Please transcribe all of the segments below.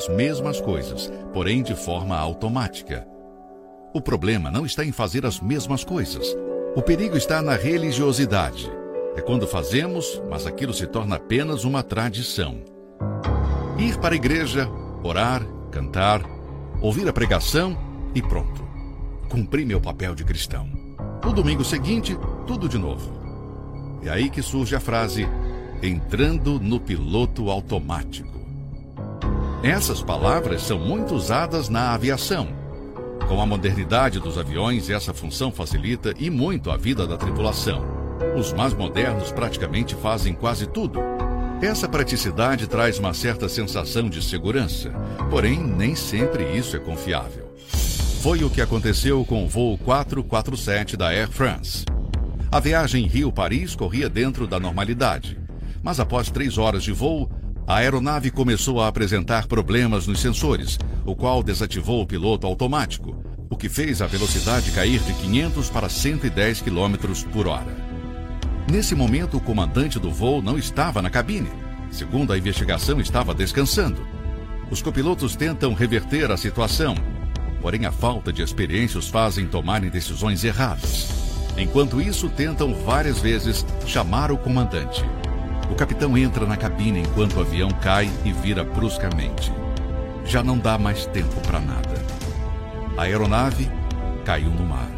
mesmas coisas, porém de forma automática. O problema não está em fazer as mesmas coisas. O perigo está na religiosidade. É quando fazemos, mas aquilo se torna apenas uma tradição. Ir para a igreja, orar, cantar, ouvir a pregação e pronto. Cumpri meu papel de cristão. No domingo seguinte, tudo de novo. É aí que surge a frase, entrando no piloto automático. Essas palavras são muito usadas na aviação. Com a modernidade dos aviões, essa função facilita e muito a vida da tripulação. Os mais modernos praticamente fazem quase tudo. Essa praticidade traz uma certa sensação de segurança, porém nem sempre isso é confiável. Foi o que aconteceu com o voo 447 da Air France. A viagem Rio-Paris corria dentro da normalidade, mas após 3 horas de voo, a aeronave começou a apresentar problemas nos sensores, o qual desativou o piloto automático, o que fez a velocidade cair de 500 para 110 km por hora. Nesse momento, o comandante do voo não estava na cabine. Segundo a investigação, estava descansando. Os copilotos tentam reverter a situação, porém a falta de experiência os fazem tomarem decisões erradas. Enquanto isso, tentam várias vezes chamar o comandante. O capitão entra na cabine enquanto o avião cai e vira bruscamente. Já não dá mais tempo para nada. A aeronave caiu no mar.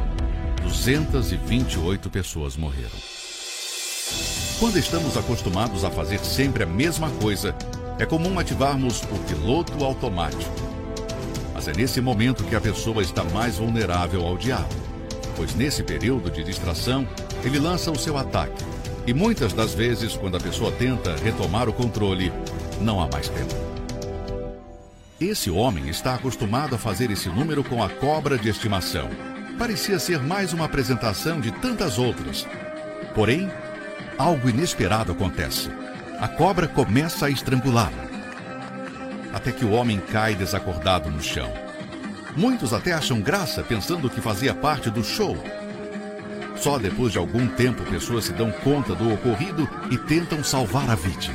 228 pessoas morreram. Quando estamos acostumados a fazer sempre a mesma coisa, é comum ativarmos o piloto automático. Mas é nesse momento que a pessoa está mais vulnerável ao diabo, pois nesse período de distração, ele lança o seu ataque. E muitas das vezes, quando a pessoa tenta retomar o controle, não há mais tempo. Esse homem está acostumado a fazer esse número com a cobra de estimação. Parecia ser mais uma apresentação de tantas outras. Porém, algo inesperado acontece. A cobra começa a estrangulá-lo, até que o homem cai desacordado no chão. Muitos até acham graça, pensando que fazia parte do show. Só depois de algum tempo, pessoas se dão conta do ocorrido e tentam salvar a vítima.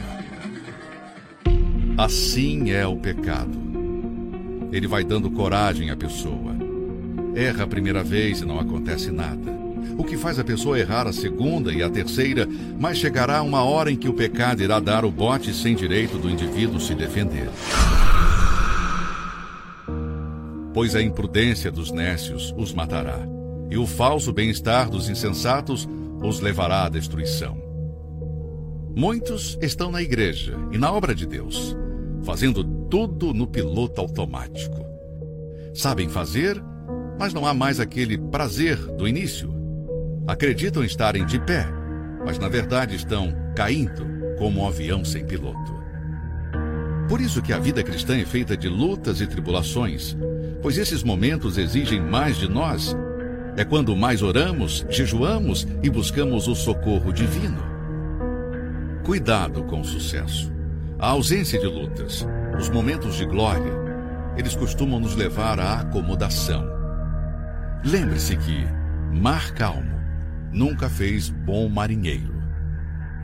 Assim é o pecado. Ele vai dando coragem à pessoa. Erra a primeira vez e não acontece nada. O que faz a pessoa errar a segunda e a terceira, mas chegará uma hora em que o pecado irá dar o bote sem direito do indivíduo se defender. Pois a imprudência dos nécios os matará, e o falso bem-estar dos insensatos os levará à destruição. Muitos estão na igreja e na obra de Deus, fazendo tudo no piloto automático. Sabem fazer, mas não há mais aquele prazer do início. Acreditam estarem de pé, mas na verdade estão caindo como um avião sem piloto. Por isso que a vida cristã é feita de lutas e tribulações, pois esses momentos exigem mais de nós. É quando mais oramos, jejuamos e buscamos o socorro divino. Cuidado com o sucesso. A ausência de lutas, os momentos de glória, eles costumam nos levar à acomodação. Lembre-se que mar calmo nunca fez bom marinheiro.